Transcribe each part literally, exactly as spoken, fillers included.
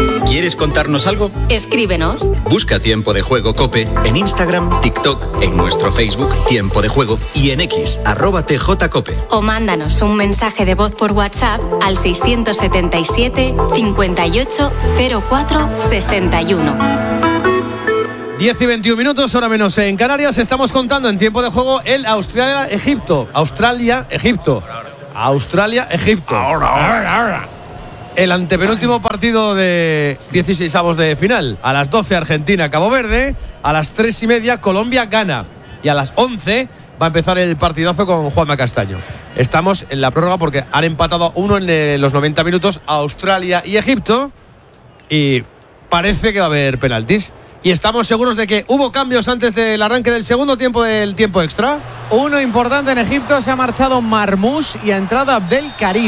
¿Quieres contarnos algo? Escríbenos. Busca Tiempo de Juego COPE en Instagram, TikTok, en nuestro Facebook Tiempo de Juego y en X, arroba tjcope. O mándanos un mensaje de voz por WhatsApp al seiscientos setenta y siete, cincuenta y ocho, cero cuatro, sesenta y uno. diez y veintiún minutos, hora menos en Canarias. Estamos contando en Tiempo de Juego el Australia-Egipto. Australia-Egipto. Australia-Egipto. Ahora, ahora, ahora. El antepenúltimo partido de dieciseisavos de final. A las doce Argentina, Cabo Verde. A las tres y media Colombia, Ghana. Y a las once va a empezar el partidazo con Juanma Castaño. Estamos en la prórroga porque han empatado uno en los noventa minutos Australia y Egipto. Y parece que va a haber penaltis. Y estamos seguros de que hubo cambios antes del arranque del segundo tiempo del tiempo extra. Uno importante en Egipto, se ha marchado Marmoush y ha entrado Abdel Karim.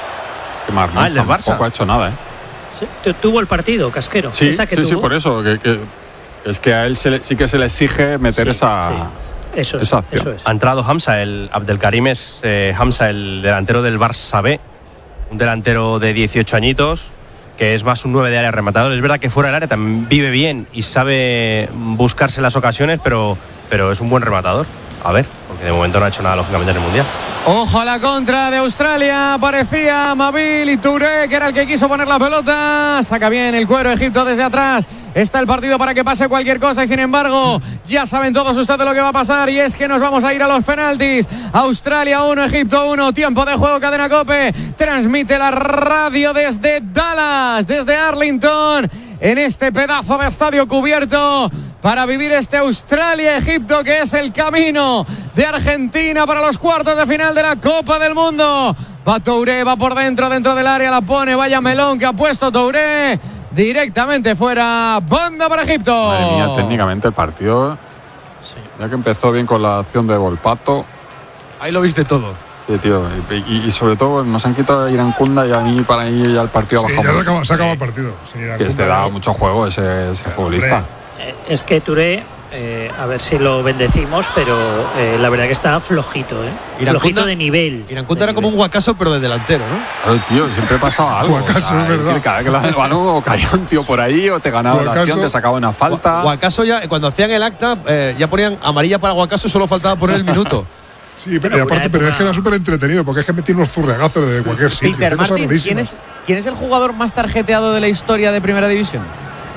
Que Marmoush ah, tampoco ha hecho nada, ¿eh? Sí, tuvo el partido, Casquero. Sí, esa que sí, tuvo. sí, por eso. Que, que, es que a él se le, sí que se le exige meter sí, esa, sí. Eso es, esa acción. Eso es. Ha entrado Hamza, el Abdelkarim es eh, Hamza, el delantero del Barça B. Un delantero de dieciocho añitos, que es más un nueve de área rematador. Es verdad que fuera del área también vive bien y sabe buscarse las ocasiones, pero, pero es un buen rematador. A ver, porque de momento no ha hecho nada, lógicamente, en el Mundial. Ojo a la contra de Australia. Parecía Mabil y Touré, que era el que quiso poner la pelota. Saca bien el cuero Egipto desde atrás. Está el partido para que pase cualquier cosa y sin embargo ya saben todos ustedes lo que va a pasar y es que nos vamos a ir a los penaltis. Australia uno, Egipto uno, tiempo de juego, Cadena COPE transmite la radio desde Dallas, desde Arlington, en este pedazo de estadio cubierto para vivir este Australia-Egipto, que es el camino de Argentina para los cuartos de final de la Copa del Mundo. Va Touré, va por dentro, dentro del área, la pone, vaya melón que ha puesto Touré. Directamente fuera, banda para Egipto. Madre mía, técnicamente el partido, sí. Ya que empezó bien con la acción de Volpato. Ahí lo viste todo. Sí, tío, y, y, y sobre todo nos han quitado a Irankunda y a mí para ir ya el partido sí, bajado. Ya se acaba, se acaba el partido. Que este da mucho juego ese, ese futbolista. Eh, es que Touré, eh, a ver si lo bendecimos, pero eh, la verdad que está flojito, ¿eh? Irankunda, flojito de nivel. Irankunda era como un Guacaso, pero de delantero, ¿no? Claro, tío, siempre pasaba algo. Guacaso, o sea, es verdad. Cada vez que la, el balón o caía un tío por ahí o te ganaba Guacaso, la acción, te sacaba una falta. Guacaso ya, cuando hacían el acta, eh, ya ponían amarilla para Guacaso, solo faltaba poner el minuto. Sí, pero, y aparte, pero es que era súper entretenido porque es que metí unos zurregazos de cualquier sitio. Peter Martin, ¿quién es, ¿quién es el jugador más tarjeteado de la historia de Primera División?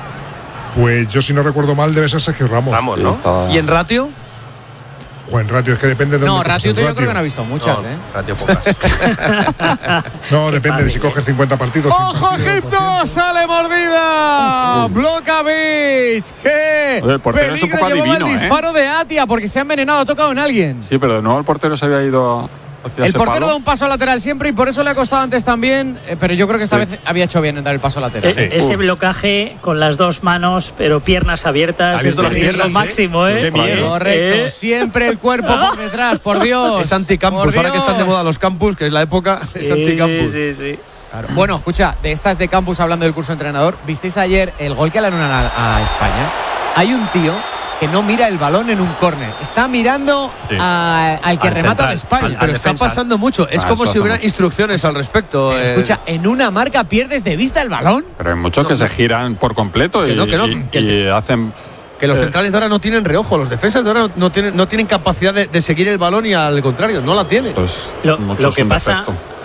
Pues yo, si no recuerdo mal, debe ser Sergio Ramos. Ramos, ¿no? Estaba... ¿Y en ratio? Juan Ratio, es que depende de no, dónde ratio coges el yo creo que no ha visto muchas, no, ¿eh? Ratio pocas. No, depende de si coges cincuenta partidos. ¡Ojo, Egipto! ¡Sale mordida! Blokovic. ¡Qué Oye, el portero es un peligro poco llevaba adivino, el disparo ¿eh? de Atia porque se ha envenenado, ha tocado en alguien. Sí, pero de nuevo el portero se había ido hacia El ese portero palo. da un paso lateral siempre y por eso le ha costado antes también, eh, pero yo creo que esta sí. vez había hecho bien en dar el paso lateral. Eh, ese uh. blocaje con las dos manos, pero piernas abiertas, es las piernas, lo máximo, ¿eh? ¿eh? Correcto, ¿Eh? siempre el cuerpo por detrás, por Dios. Es anticampus, ahora que están de moda los campus, que es la época, sí, es anticampus. Sí, sí, sí. Claro. Bueno, escucha, de estas de campus, hablando del curso de entrenador, ¿visteis ayer el gol que le dieron a, a España? Hay un tío que no mira el balón en un córner, está mirando sí. a, al que al remata central, de España. Al, pero está pasando mucho, es ah, como si hubiera mucho. instrucciones al respecto. Eh, escucha, en una marca pierdes de vista el balón. Pero hay muchos no, que no. se giran por completo y, no, que no, y, que y hacen... Que los eh, centrales de ahora no tienen reojo, los defensas de ahora no, no, tienen, no tienen capacidad de, de seguir el balón y al contrario, no la tienen. Lo, lo que pasa...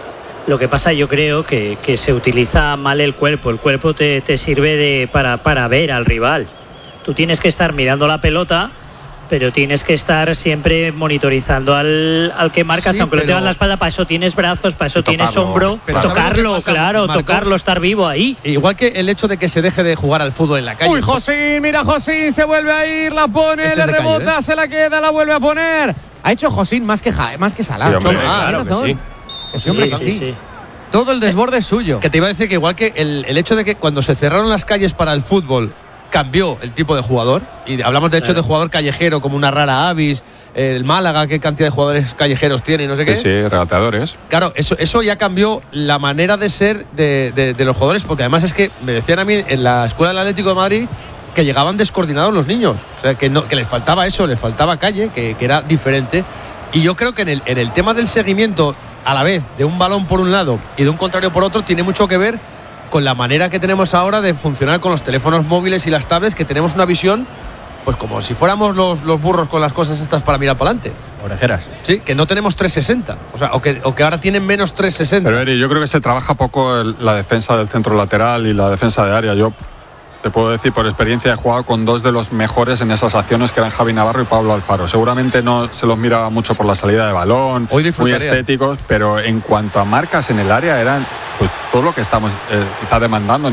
Lo que pasa, yo creo que, que se utiliza mal el cuerpo. El cuerpo te, te sirve de, para, para ver al rival. Tú tienes que estar mirando la pelota, pero tienes que estar siempre monitorizando al, al que marcas, sí, aunque pero... lo tengas en la espalda. Para eso tienes brazos, para eso tocarlo, tienes hombro. Pero tocarlo, claro, Marcos, tocarlo, estar vivo ahí. Igual que el hecho de que se deje de jugar al fútbol en la calle. Uy, Josín, mira Josín, se vuelve a ir, la pone, este le rebota, calle, ¿eh? Se la queda, la vuelve a poner. Ha hecho Josín más que, ja, más que Salah. Sí, hombre, ah, claro que sí. Ese hombre sí, sí, sí. Todo el desborde es suyo. Que te iba a decir que igual que el, el hecho de que cuando se cerraron las calles para el fútbol cambió el tipo de jugador, y hablamos de hecho claro. de jugador callejero como una rara Avis, el Málaga, qué cantidad de jugadores callejeros tiene y no sé qué. Sí, sí, regateadores. Claro, eso, eso ya cambió la manera de ser de, de, de los jugadores, porque además es que me decían a mí en la escuela del Atlético de Madrid que llegaban descoordinados los niños, o sea, que, no, que les faltaba eso, les faltaba calle, que, que era diferente. Y yo creo que en el, en el tema del seguimiento a la vez de un balón por un lado y de un contrario por otro tiene mucho que ver con la manera que tenemos ahora de funcionar con los teléfonos móviles y las tablets, que tenemos una visión pues como si fuéramos los, los burros con las cosas estas para mirar para adelante. Orejeras. Sí, que no tenemos trescientos sesenta. O sea, o que, o que ahora tienen menos trescientos sesenta. Pero Eri, yo creo que se trabaja poco el, la defensa del centro lateral y la defensa de área. Yo te puedo decir por experiencia, he jugado con dos de los mejores en esas acciones, que eran Javi Navarro y Pablo Alfaro. Seguramente no se los miraba mucho por la salida de balón, muy estéticos, pero en cuanto a marcas en el área eran pues todo lo que estamos eh, quizá demandando en